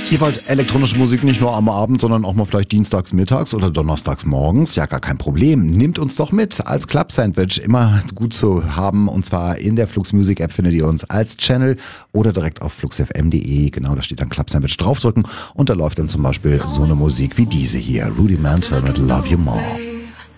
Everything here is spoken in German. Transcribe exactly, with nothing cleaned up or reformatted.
Ihr wollt elektronische Musik nicht nur am Abend, sondern auch mal vielleicht dienstags mittags oder donnerstags morgens? Ja, gar kein Problem. Nehmt uns doch mit als Club Sandwich. Immer gut zu haben. Und zwar in der Flux Music App findet ihr uns als Channel oder direkt auf flux f m punkt d e. Genau, da steht dann Club Sandwich draufdrücken. Und da läuft dann zum Beispiel so eine Musik wie diese hier. Rudimental mit Love You More.